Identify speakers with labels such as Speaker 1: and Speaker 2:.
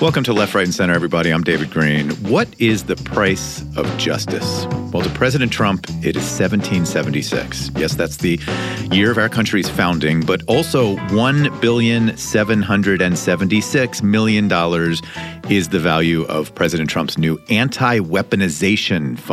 Speaker 1: Welcome to Left, Right, and Center, everybody. I'm David Green. What is the price of justice? Well, to President Trump, it is 1776. Yes, that's the year of our country's founding, but also $1,776 million is the value of President Trump's new anti-weaponization fund.